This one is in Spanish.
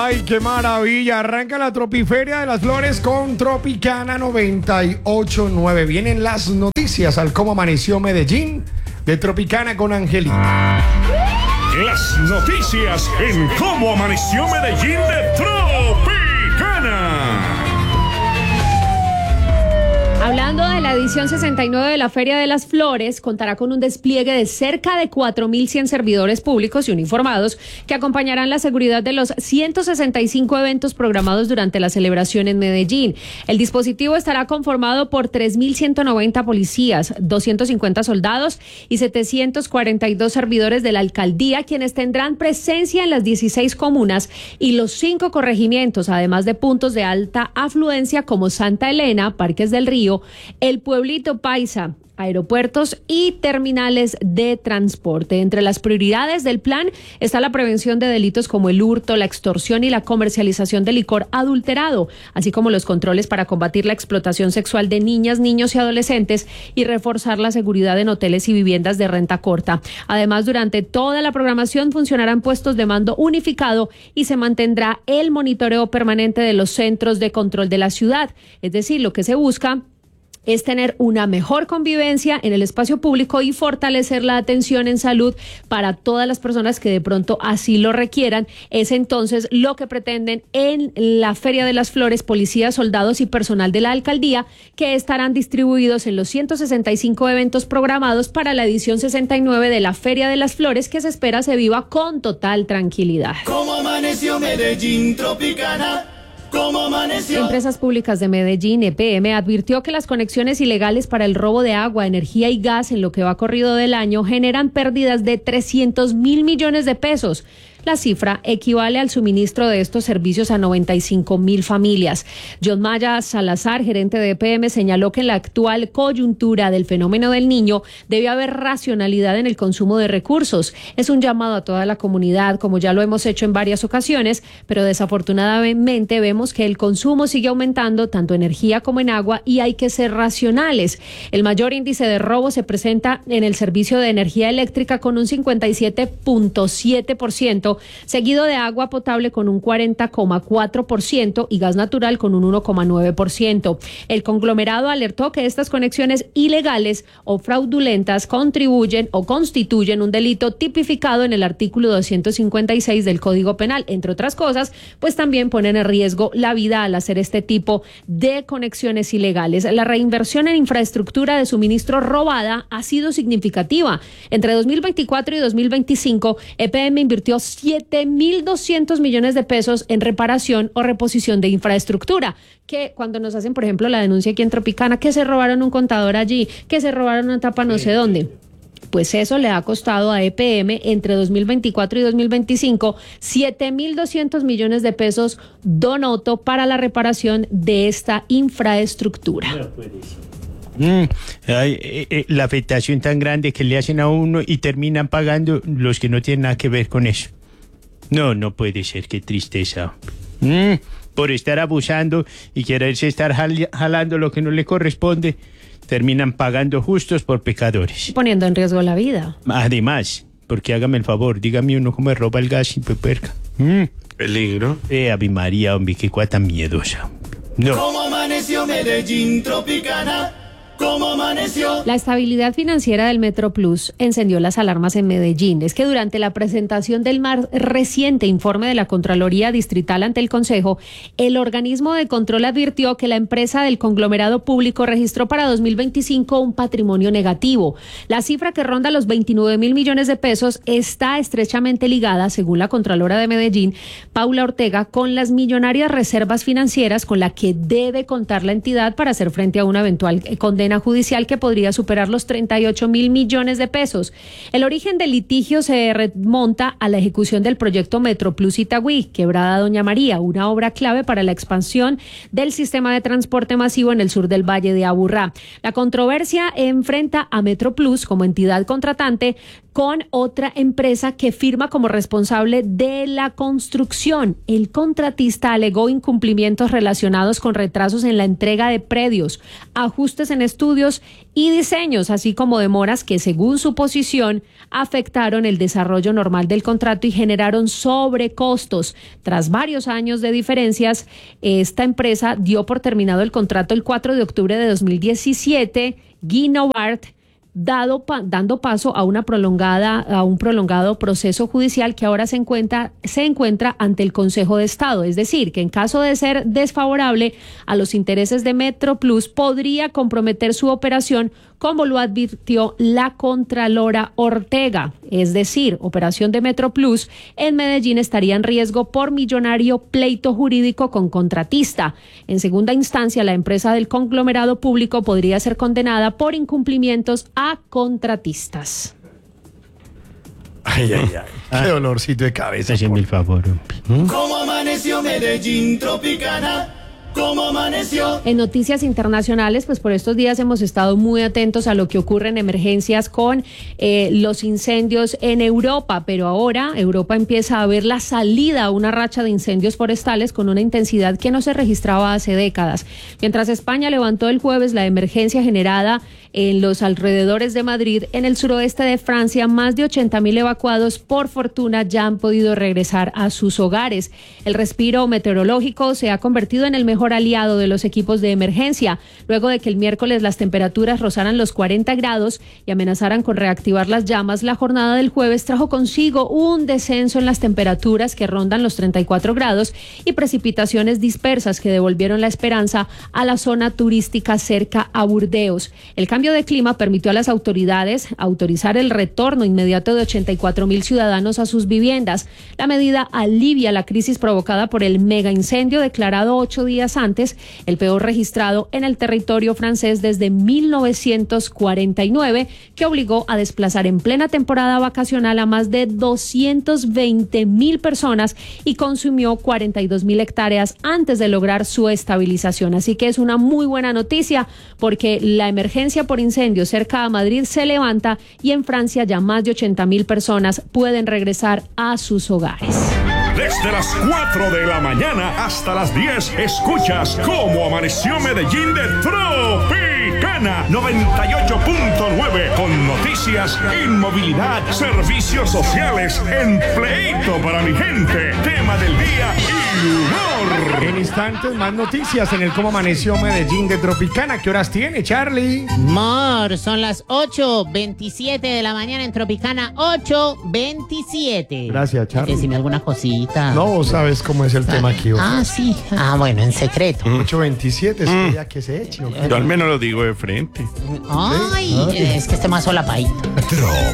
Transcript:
Ay, qué maravilla. Arranca la Tropiferia de las Flores con Tropicana 98.9. Vienen las noticias al Cómo Amaneció Medellín de Tropicana con Angelita. Las noticias en Cómo Amaneció Medellín de Tropicana. Hablando de la edición 69 de la Feria de las Flores, contará con un despliegue de cerca de 4.100 servidores públicos y uniformados que acompañarán la seguridad de los 165 eventos programados durante la celebración en Medellín. El dispositivo estará conformado por 3.190 policías, 250 soldados y 742 servidores de la alcaldía, quienes tendrán presencia en las 16 comunas y los 5 corregimientos, además de puntos de alta afluencia como Santa Elena, Parques del Río, El Pueblito Paisa, aeropuertos y terminales de transporte. Entre las prioridades del plan está la prevención de delitos como el hurto, la extorsión y la comercialización de licor adulterado, así como los controles para combatir la explotación sexual de niñas, niños y adolescentes y reforzar la seguridad en hoteles y viviendas de renta corta. Además, durante toda la programación funcionarán puestos de mando unificado y se mantendrá el monitoreo permanente de los centros de control de la ciudad. Es decir, lo que se busca es tener una mejor convivencia en el espacio público y fortalecer la atención en salud para todas las personas que de pronto así lo requieran. Es entonces lo que pretenden en la Feria de las Flores policías, soldados y personal de la alcaldía, que estarán distribuidos en los 165 eventos programados para la edición 69 de la Feria de las Flores, que se espera se viva con total tranquilidad. ¿Cómo amaneció Medellín, Tropicana? Empresas Públicas de Medellín, EPM, advirtió que las conexiones ilegales para el robo de agua, energía y gas en lo que va corrido del año generan pérdidas de 300.000 millones de pesos. La cifra equivale al suministro de estos servicios a 95.000 familias. John Maya Salazar, gerente de EPM, señaló que en la actual coyuntura del fenómeno del Niño debe haber racionalidad en el consumo de recursos. Es un llamado a toda la comunidad, como ya lo hemos hecho en varias ocasiones, pero desafortunadamente vemos que el consumo sigue aumentando, tanto en energía como en agua, y hay que ser racionales. El mayor índice de robo se presenta en el servicio de energía eléctrica con un 57.7%, seguido de agua potable con un 40.4% y gas natural con un 1.9%. El conglomerado alertó que estas conexiones ilegales o fraudulentas contribuyen o constituyen un delito tipificado en el artículo 256 del Código Penal. Entre otras cosas, pues también ponen en riesgo la vida al hacer este tipo de conexiones ilegales. La reinversión en infraestructura de suministro robada ha sido significativa. Entre 2024 y 2025, EPM invirtió 7.200 millones de pesos en reparación o reposición de infraestructura, que cuando nos hacen, por ejemplo, la denuncia aquí en Tropicana, que se robaron un contador allí, que se robaron una tapa no sé dónde, pues eso le ha costado a EPM entre 2024 y 2025 7.200 millones de pesos donoto para la reparación de esta infraestructura. La afectación tan grande que le hacen a uno y terminan pagando los que no tienen nada que ver con eso. No puede ser, qué tristeza. Por estar abusando y quererse estar jalando lo que no le corresponde, terminan pagando justos por pecadores. Poniendo en riesgo la vida. Además, porque hágame el favor, dígame uno cómo me roba el gas y peperca. Peligro. Ave María, hombre, qué cuata miedosa. No. ¿Cómo amaneció Medellín, Tropicana? ¿Cómo amaneció? La estabilidad financiera del Metro Plus encendió las alarmas en Medellín. Es que durante la presentación del más reciente informe de la Contraloría Distrital ante el Consejo, el organismo de control advirtió que la empresa del conglomerado público registró para 2025 un patrimonio negativo. La cifra, que ronda los 29.000 millones de pesos, está estrechamente ligada, según la Contralora de Medellín, Paula Ortega, con las millonarias reservas financieras con las que debe contar la entidad para hacer frente a una eventual condena judicial que podría superar los 38.000 millones de pesos. El origen del litigio se remonta a la ejecución del proyecto Metro Plus Itagüí, Quebrada Doña María, una obra clave para la expansión del sistema de transporte masivo en el sur del Valle de Aburrá. La controversia enfrenta a Metro Plus como entidad contratante con otra empresa que firma como responsable de la construcción. El contratista alegó incumplimientos relacionados con retrasos en la entrega de predios, ajustes en estudios y diseños, así como demoras que, según su posición, afectaron el desarrollo normal del contrato y generaron sobrecostos. Tras varios años de diferencias, esta empresa dio por terminado el contrato el 4 de octubre de 2017. Guinovart, dando paso a un prolongado proceso judicial que ahora se encuentra ante el Consejo de Estado. Es decir, que en caso de ser desfavorable a los intereses de MetroPlus, podría comprometer su operación, como lo advirtió la Contralora Ortega. Es decir, operación de MetroPlus en Medellín estaría en riesgo por millonario pleito jurídico con contratista. En segunda instancia, la empresa del conglomerado público podría ser condenada por incumplimientos a contratistas. Ay. Qué dolorcito de cabeza. Hágame el favor. ¿Cómo amaneció Medellín, Tropicana? ¿Cómo amaneció? En noticias internacionales, pues por estos días hemos estado muy atentos a lo que ocurre en emergencias con los incendios en Europa, pero ahora Europa empieza a ver la salida a una racha de incendios forestales con una intensidad que no se registraba hace décadas. Mientras España levantó el jueves la emergencia generada en los alrededores de Madrid, en el suroeste de Francia, más de 80.000 evacuados, por fortuna, ya han podido regresar a sus hogares. El respiro meteorológico se ha convertido en el mejor aliado de los equipos de emergencia, luego de que el miércoles las temperaturas rozaran los 40 grados y amenazaran con reactivar las llamas. La jornada del jueves trajo consigo un descenso en las temperaturas que rondan los 34 grados y precipitaciones dispersas que devolvieron la esperanza a la zona turística cerca a Burdeos. El cambio de clima permitió a las autoridades autorizar el retorno inmediato de 84.000 ciudadanos a sus viviendas. La medida alivia la crisis provocada por el mega incendio declarado 8 días antes, el peor registrado en el territorio francés desde 1949, que obligó a desplazar en plena temporada vacacional a más de 220.000 personas y consumió 42.000 hectáreas antes de lograr su estabilización. Así que es una muy buena noticia, porque la emergencia por incendios cerca a Madrid se levanta y en Francia ya más de 80.000 personas pueden regresar a sus hogares. Desde las 4 de la mañana hasta las 10, escuchas Cómo Amaneció Medellín de Tropicana 98.9, con noticias, inmovilidad, servicios sociales, empleito para mi gente, tema del día y humor. En instantes, más noticias en el Cómo Amaneció Medellín de Tropicana. ¿Qué horas tiene, Charlie? Mor, son las 8:27 de la mañana en Tropicana, 8:27. Gracias, Charlie. Decime alguna cosita. No, vos sabes cómo es el tema aquí. Sí. Bueno, en secreto. 8:27, eso ya que se eche. ¿O qué? Yo al menos lo digo de frente. Ay, es que esté más solapadito.